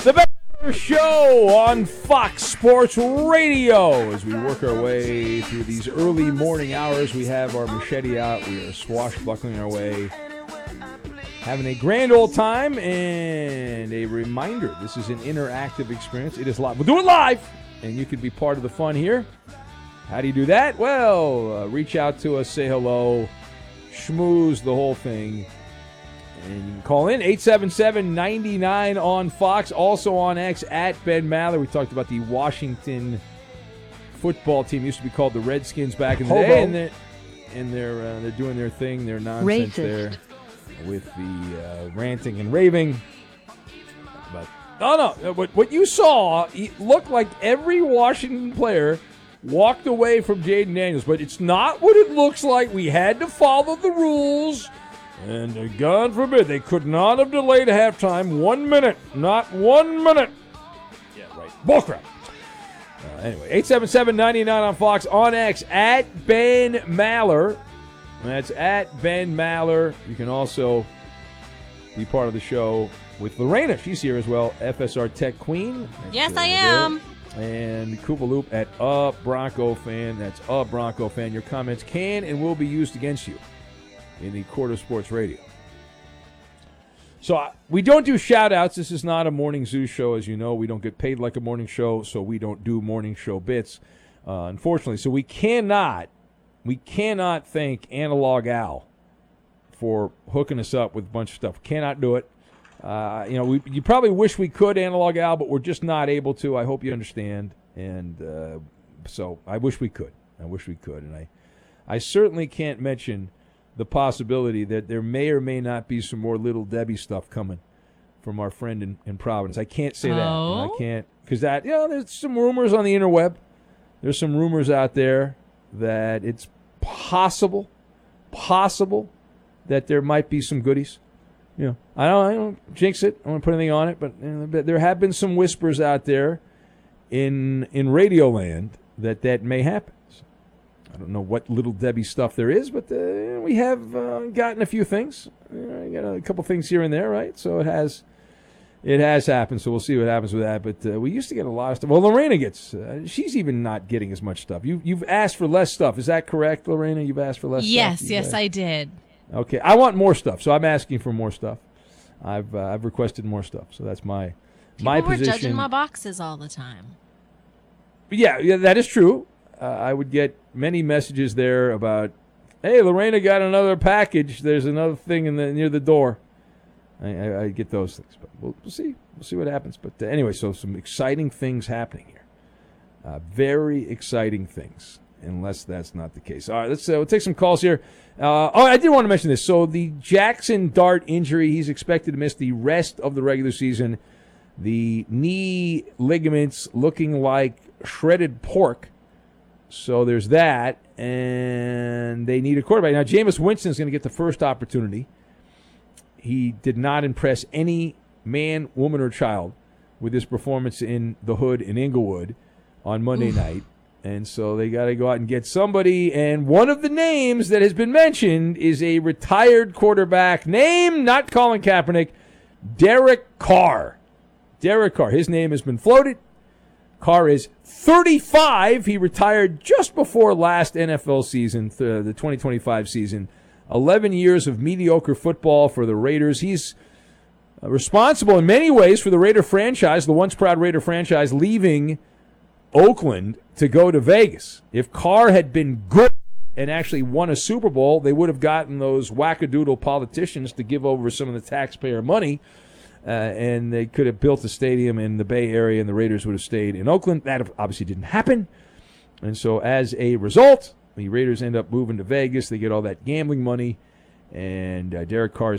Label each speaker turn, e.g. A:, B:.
A: The Better Show on Fox Sports Radio. As we work our way through these early morning hours, we have our machete out. We are swashbuckling our way, having a grand old time. And a reminder, this is an interactive experience. It is live. We'll do it live, and you can be part of the fun here. How do you do that? Well, reach out to us, say hello, schmooze the whole thing. And you can call in 877-99 on Fox, also on X at Ben Maller. We talked about the Washington football team. Used to be called the Redskins back in the day, and they're doing their thing, their nonsense there with the ranting and raving. But what you saw, it looked like every Washington player walked away from Jaden Daniels, but it's not what it looks like. We had to follow the rules. And God forbid, they could not have delayed halftime 1 minute. Not 1 minute. Yeah, right. Bullcrap. Anyway, 877-99 on Fox, on X, at Ben Maller. That's at Ben Maller. You can also be part of the show with Lorena. She's here as well, FSR Tech Queen.
B: Yes, I am.
A: And Koopa Loop at A Bronco Fan. That's A Bronco Fan. Your comments can and will be used against you in the Court of Sports Radio. So we don't do shout-outs. This is not a Morning Zoo show, as you know. We don't get paid like a morning show, so we don't do morning show bits, unfortunately. So we cannot thank Analog Al for hooking us up with a bunch of stuff. Cannot do it. You probably wish we could, Analog Al, but we're just not able to. I hope you understand. And so I wish we could. And I certainly can't mention the possibility that there may or may not be some more Little Debbie stuff coming from our friend in Providence. I can't say that. I can't, because there's some rumors on the interweb. There't some rumors out there that it's possible that there might be some goodies. I don't jinx it. I don't put anything on it, but there have been some whispers out there in Radioland that may happen. I don't know what Little Debbie stuff there is, but we have gotten a few things. I got a couple things here and there, right? So it has happened. So we'll see what happens with that. But we used to get a lot of stuff. Well, Lorena gets. She's even not getting as much stuff. You've asked for less stuff. Is that correct, Lorena? You've asked for less stuff.
B: Yes, I did.
A: Okay, I want more stuff, so I'm asking for more stuff. I've requested more stuff, so that's my position.
B: People were judging my boxes all the time.
A: Yeah, that is true. I would get many messages there about, hey, Lorena got another package. There's another thing near the door. I get those things, but we'll see. We'll see what happens. But anyway, so some exciting things happening here. Very exciting things, unless that's not the case. All right, we'll take some calls here. I did want to mention this. So the Jackson Dart injury, he's expected to miss the rest of the regular season. The knee ligaments looking like shredded pork. So there's that, and they need a quarterback. Now, Jameis Winston is going to get the first opportunity. He did not impress any man, woman, or child with his performance in the hood in Inglewood on Monday night. And so they got to go out and get somebody. And one of the names that has been mentioned is a retired quarterback name, not Colin Kaepernick, Derek Carr. Derek Carr. His name has been floated. Carr is 35. He retired just before last NFL season, the 2025 season. 11 years of mediocre football for the Raiders. He's responsible in many ways for the Raider franchise, the once proud Raider franchise, leaving Oakland to go to Vegas. If Carr had been good and actually won a Super Bowl, they would have gotten those wackadoodle politicians to give over some of the taxpayer money. And they could have built a stadium in the Bay Area, and the Raiders would have stayed in Oakland. That obviously didn't happen. And so as a result, the Raiders end up moving to Vegas. They get all that gambling money, and Derek Carr